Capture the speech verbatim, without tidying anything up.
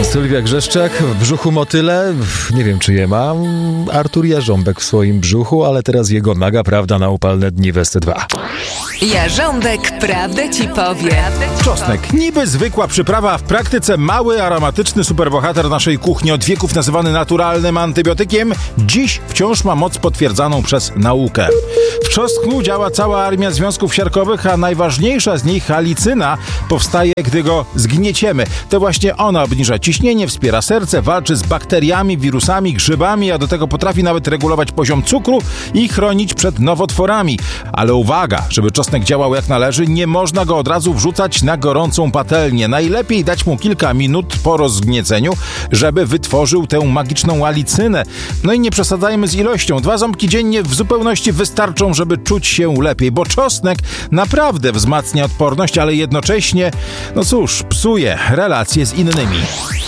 Sylwia Grzeszczak, w brzuchu motyle, nie wiem czy je ma, Artur Jarząbek w swoim brzuchu, ale teraz jego naga prawda na upalne dni w S T dwa. Jarząbek prawdę ci powie. Czosnek. Niby zwykła przyprawa, a w praktyce mały, aromatyczny superbohater naszej kuchni, od wieków nazywany naturalnym antybiotykiem, dziś wciąż ma moc potwierdzaną przez naukę. W czosnku działa cała armia związków siarkowych, a najważniejsza z nich, alicyna, powstaje, gdy go zgnieciemy. To właśnie ona obniża ciśnienie, wspiera serce, walczy z bakteriami, wirusami, grzybami, a do tego potrafi nawet regulować poziom cukru i chronić przed nowotworami. Ale uwaga, żeby czosnek działał jak należy, nie można go od razu wrzucać na gorącą patelnię. Najlepiej dać mu kilka minut po rozgnieceniu, żeby wytworzył tę magiczną alicynę. No i nie przesadzajmy z ilością. Dwa ząbki dziennie w zupełności wystarczą, żeby czuć się lepiej, bo czosnek naprawdę wzmacnia odporność, ale jednocześnie, no cóż, psuje relacje z innymi.